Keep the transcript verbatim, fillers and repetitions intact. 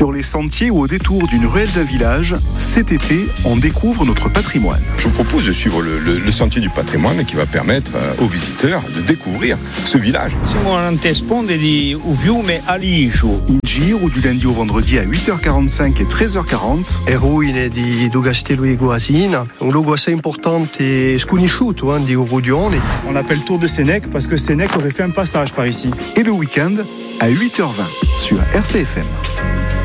Sur les sentiers ou au détour d'une ruelle d'un village, cet été, on découvre notre patrimoine. Je vous propose de suivre le, le, le sentier du patrimoine qui va permettre aux visiteurs de découvrir ce village. Siamo all'antesponde di Uviume Alijo. In giro du lundi au vendredi à huit heures quarante-cinq et treize heures quarante. Le ruine di do Castello di Guasina, un luogo assez important e sconosciuto di Urudione. On l'appelle Tour de Sénèque parce que Sénèque aurait fait un passage par ici. Et le week-end à huit heures vingt sur R C F M.